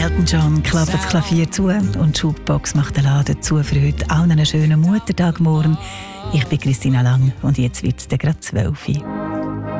Elton John klappt das Klavier zu und die Jukebox macht den Laden zu für heute. Allen einen schönen Muttertag morgen. Ich bin Christina Lang und jetzt wird es gerade 12 Uhr.